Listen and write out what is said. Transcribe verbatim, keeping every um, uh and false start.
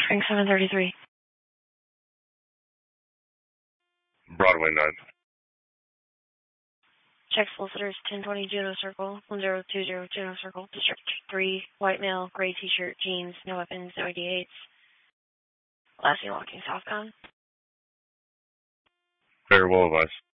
Frank seven thirty-three. Broadway nine. Check solicitors, ten twenty Juno Circle, one zero two zero Juno Circle, District three, white male, gray t-shirt, jeans, no weapons, no I D eights. Last seen walking southbound. Very well advised.